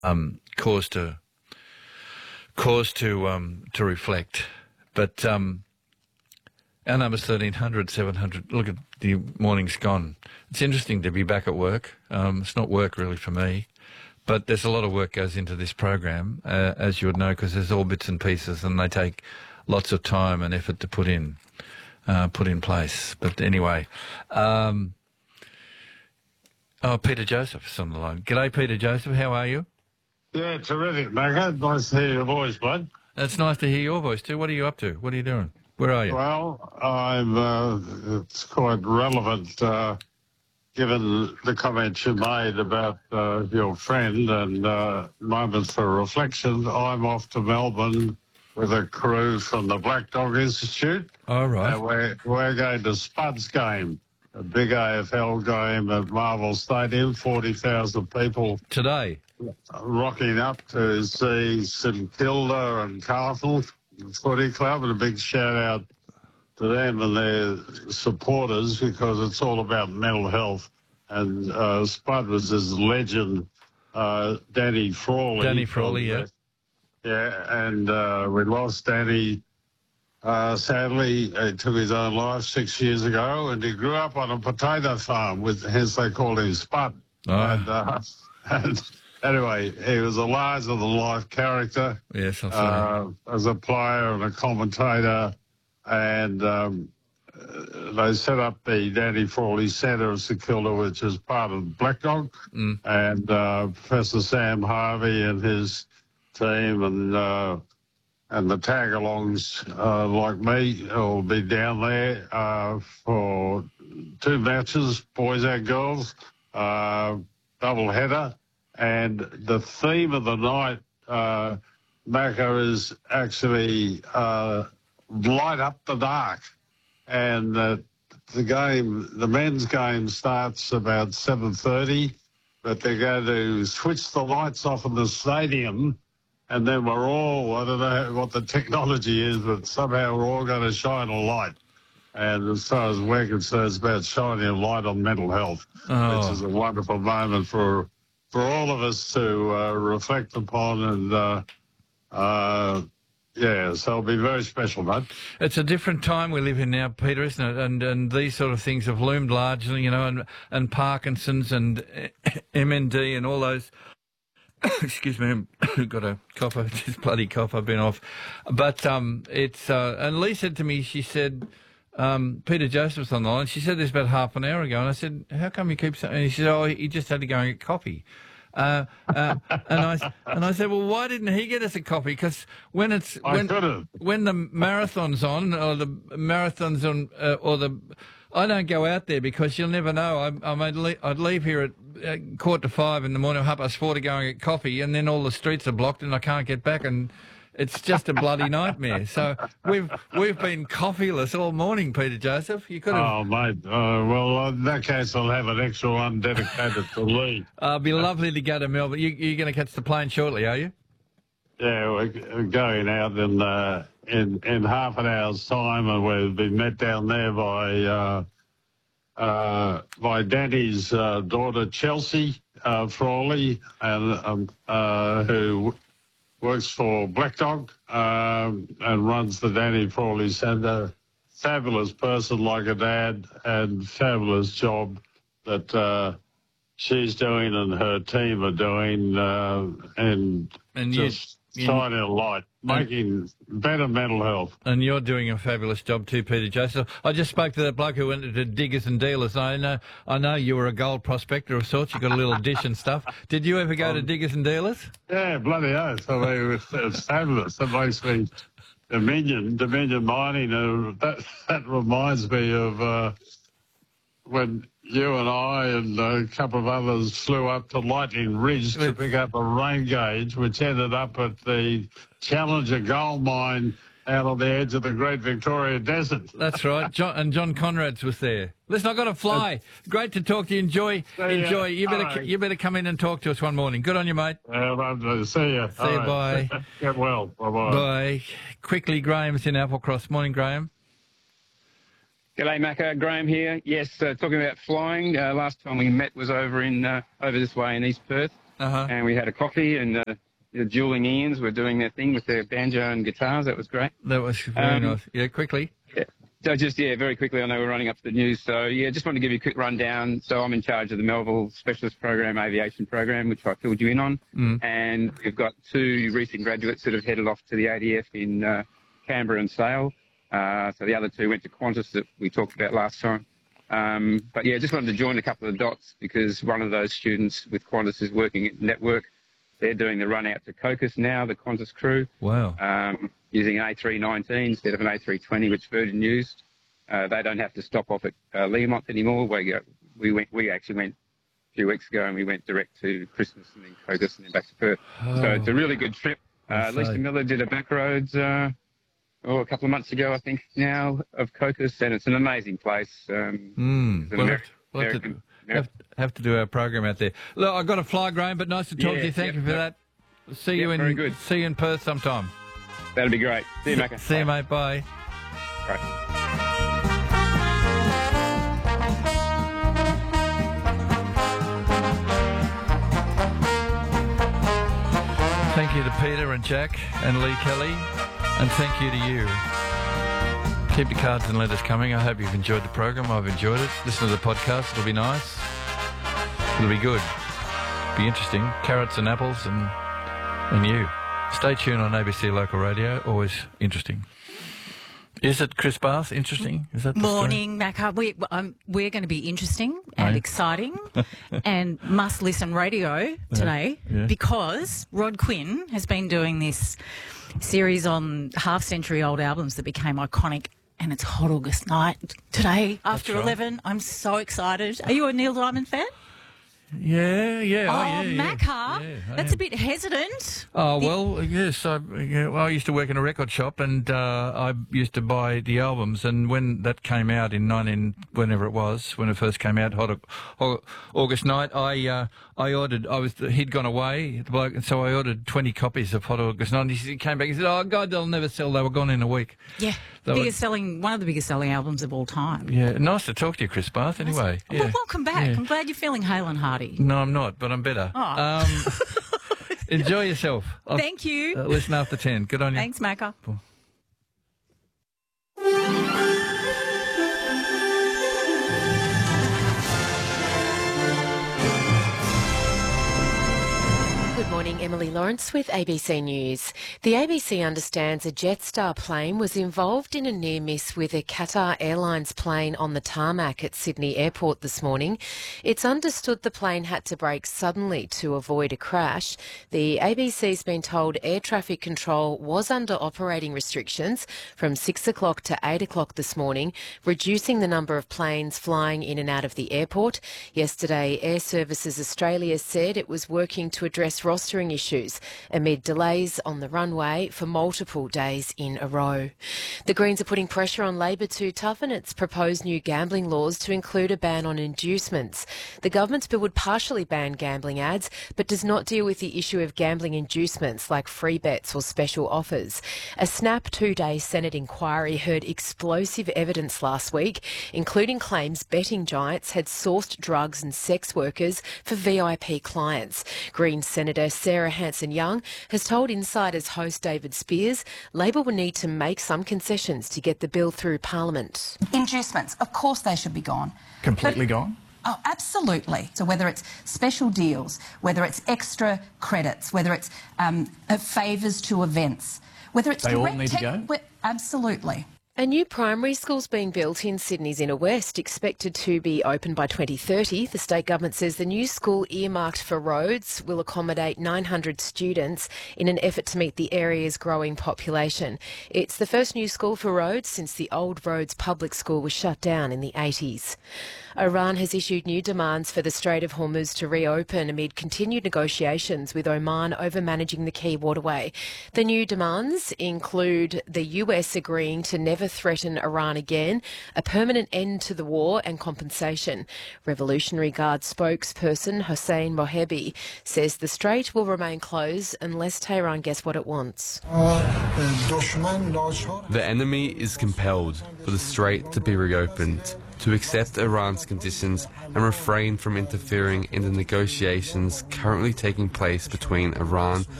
cause to reflect. But our number's 1300 700. Look at the morning's gone. It's interesting to be back at work. It's not work really for me, but there's a lot of work goes into this program, as you would know, because there's all bits and pieces, and they take lots of time and effort to put in place. But anyway, Peter Joseph's on the line. G'day, Peter Joseph. How are you? Yeah, terrific, Macca. Nice to hear your voice, bud. It's nice to hear your voice too. What are you up to? What are you doing? Where are you? Well, it's quite relevant, given the comments you made about your friend and moments for reflection. I'm off to Melbourne with a crew from the Black Dog Institute. All right. We're going to Spud's game, a big AFL game at Marvel Stadium, 40,000 people. Today? Rocking up to see St Kilda and Carlton Footy Club, and a big shout out to them and their supporters, because it's all about mental health. And Spud was his legend, Danny Frawley. Danny Frawley, yeah. Yeah, and we lost Danny. Sadly, he took his own life 6 years ago, and he grew up on a potato farm, hence they called him Spud. Oh. And anyway, he was a larger-than-life character. Yes, I've as a player and a commentator, and they set up the Danny Frawley Centre of St Kilda, which is part of Black Dog, and Professor Sam Harvey and his team and the tag-alongs like me will be down there for 2 matches, boys and girls, double header. And the theme of the night, Macca, is actually light up the dark. And the men's game starts about 7:30, but they're going to switch the lights off in the stadium, and then we're all, I don't know what the technology is, but somehow we're all going to shine a light. And as far as we're concerned, it's about shining a light on mental health, which is a wonderful moment for all of us to reflect upon. And, yeah, so it'll be very special, mate. It's a different time we live in now, Peter, isn't it? And these sort of things have loomed largely, you know, and Parkinson's and MND and all those... Excuse me, I've got a cough. This bloody cough. I've been off. But it's... and Lee said to me, she said... Peter Joseph's on the line. She said this about half an hour ago, and I said, how come you keep saying... And he said, oh, he just had to go and get coffee. And I said, well, why didn't he get us a coffee? Because when the marathon's on, or the marathon's on, I don't go out there because you'll never know. I'd leave here at 4:45 in the morning, 4:30 to go and get coffee, and then all the streets are blocked and I can't get back, and it's just a bloody nightmare. So we've been coffeeless all morning, Peter Joseph. You could have... Oh, mate. Well, in that case, I'll have an extra one dedicated to Lee. It'd be lovely to go to Melbourne. You're going to catch the plane shortly, are you? Yeah, we're going out in half an hour's time, and we'll be met down there by Danny's daughter, Chelsea Frawley, and who works for Black Dog and runs the Danny Frawley Centre. Fabulous person like a dad, and fabulous job that she's doing and her team are doing, and just shining a light, making better mental health. And you're doing a fabulous job too, Peter Joseph. I just spoke to that bloke who went to Diggers and Dealers. I know you were a gold prospector of sorts. You got a little dish and stuff. Did you ever go to Diggers and Dealers? Yeah, bloody oath. I mean, it's fabulous. That makes me Dominion Mining. That reminds me of when you and I and a couple of others flew up to Lightning Ridge to pick up a rain gauge, which ended up at the Challenger gold mine out on the edge of the Great Victoria Desert. That's right. John Conrad's was there. Listen, I've got to fly. Great to talk to you. Enjoy. You better come in and talk to us one morning. Good on you, mate. See you. See you, bye. Get well. Bye-bye. Bye. Quickly, Graham's in Applecross. Morning, Graham. G'day, Macca. Graham here. Yes, talking about flying. Last time we met was over this way in East Perth. and we had a coffee, and the dueling Ians were doing their thing with their banjo and guitars. That was great. That was very nice. Yeah, quickly. Yeah. So very quickly, I know we're running up to the news. So, just wanted to give you a quick rundown. So I'm in charge of the Melville Specialist Program, Aviation Program, which I filled you in on. And we've got 2 recent graduates that have headed off to the ADF in Canberra and Sale. So the other 2 went to Qantas that we talked about last time. But just wanted to join a couple of dots because one of those students with Qantas is working at Network. They're doing the run out to Cocos now, the Qantas crew. Wow. Using an A319 instead of an A320, which Virgin used. They don't have to stop off at Learmonth anymore. We actually went a few weeks ago and we went direct to Christmas and then Cocos and then back to Perth. So it's a really good trip. Lisa Miller did a back roads a couple of months ago, I think, now, of Cocos, and it's an amazing place. Have to do our program out there. Look, I've got to fly, Graham, but nice to talk to you. Thank you for that. See you in Perth sometime. That'd be great. See you, Macca. See you, mate. Bye. Right. Thank you to Peter and Jack and Lee Kelly, and thank you to you. Keep the cards and letters coming. I hope you've enjoyed the program. I've enjoyed it. Listen to the podcast. It'll be nice. It'll be good. Be interesting. Carrots and apples and you. Stay tuned on ABC Local Radio. Always interesting. Is it, Chris Bath, interesting? Is that the Morning, Macca. We're going to be interesting and exciting and must-listen radio today because Rod Quinn has been doing this series on half-century-old albums that became iconic, and it's Hot August Night today after 11. I'm so excited. Are you a Neil Diamond fan? Yeah. Macca, that's a bit hesitant. Oh, well, yes. I used to work in a record shop and I used to buy the albums. And when that came out in whenever it was, when it first came out, Hot August Night, I ordered, he'd gone away, the bloke, and so I ordered 20 copies of Hot August Night. And he came back and said, oh, God, they'll never sell. They were gone in a week. Yeah, one of the biggest selling albums of all time. Yeah, nice to talk to you, Chris Bath, anyway. Well, welcome back. Yeah. I'm glad you're feeling hale and hearty. No, I'm not, but I'm better. Oh. Enjoy yourself. Thank you. Listen after 10. Good on you. Thanks, Macca. Good morning, Emily Lawrence with ABC News. The ABC understands a Jetstar plane was involved in a near miss with a Qatar Airlines plane on the tarmac at Sydney Airport this morning. It's understood the plane had to brake suddenly to avoid a crash. The ABC's been told air traffic control was under operating restrictions from 6 o'clock to 8 o'clock this morning, reducing the number of planes flying in and out of the airport. Yesterday, Air Services Australia said it was working to address rostering issues amid delays on the runway for multiple days in a row. The Greens are putting pressure on Labor to toughen its proposed new gambling laws to include a ban on inducements. The government's bill would partially ban gambling ads, but does not deal with the issue of gambling inducements like free bets or special offers. A snap 2-day Senate inquiry heard explosive evidence last week, including claims betting giants had sourced drugs and sex workers for VIP clients. Green Senator Sarah Hanson-Young has told Insider's host David Spears Labor will need to make some concessions to get the bill through Parliament. Inducements, of course they should be gone. Completely gone? Oh, absolutely. So whether it's special deals, whether it's extra credits, whether it's favours to events, whether it's... They all need to go? Absolutely. A new primary school's being built in Sydney's Inner West, expected to be open by 2030. The state government says the new school, earmarked for roads, will accommodate 900 students in an effort to meet the area's growing population. It's the first new school for roads since the Old Roads Public School was shut down in the 80s. Iran has issued new demands for the Strait of Hormuz to reopen amid continued negotiations with Oman over managing the key waterway. The new demands include the US agreeing to never threaten Iran again, a permanent end to the war and compensation. Revolutionary Guard spokesperson Hossein Mohebi says the strait will remain closed unless Tehran gets what it wants. The enemy is compelled for the strait to be reopened to accept Iran's conditions and refrain from interfering in the negotiations currently taking place between Iran